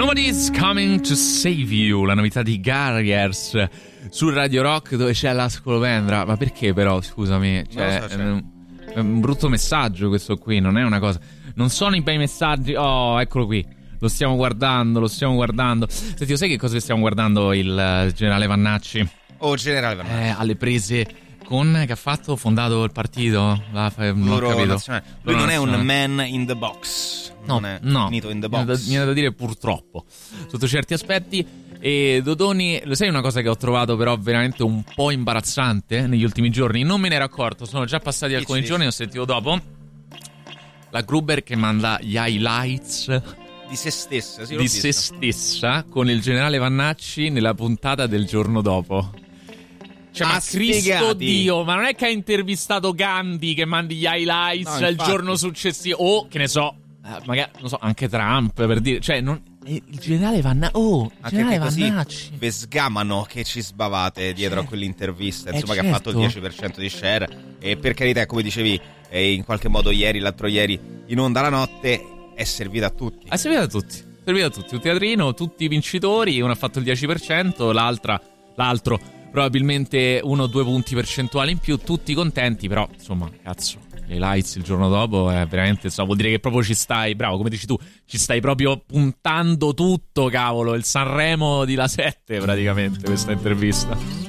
Nobody's Coming to Save You, la novità di Garriers su Radio Rock, dove c'è la scolopendra. Ma perché però, scusami, cioè, è un brutto messaggio questo qui, non è una cosa, non sono i bei messaggi. Oh, eccolo qui, lo stiamo guardando. Senti, lo sai che cosa stiamo guardando? Il generale Vannacci. Oh, generale Vannacci. Alle prese con, che ha fatto? Fondato il partito? Non ho capito. Lui non è un man in the box. Non è finito in the box. Viene da dire purtroppo, sotto certi aspetti. E Dodoni, lo sai una cosa che ho trovato però veramente un po' imbarazzante negli ultimi giorni? Non me ne ero accorto, sono già passati alcuni giorni, ho sentito dopo. La Gruber che manda gli highlights di se stessa, sì, di se stessa con il generale Vannacci nella puntata del giorno dopo. Cioè, ma Cristo Dio, ma non è che ha intervistato Gandhi che mandi gli highlights il giorno successivo, o che ne so, magari non so, anche Trump, per dire, cioè il generale Vannacci. Vi sgamano che ci sbavate dietro a quell'intervista, insomma, che ha fatto il 10% di share. E per carità, come dicevi, in qualche modo l'altro ieri in onda la notte è servita a tutti. È servita a tutti, un teatrino, tutti i vincitori. Uno ha fatto il 10%, l'altro probabilmente 1 o 2 punti percentuali in più, tutti contenti. Però insomma, cazzo, le lights il giorno dopo è veramente, vuol dire che proprio ci stai, bravo, come dici tu, ci stai proprio puntando tutto, cavolo, il Sanremo di La 7 praticamente, questa intervista.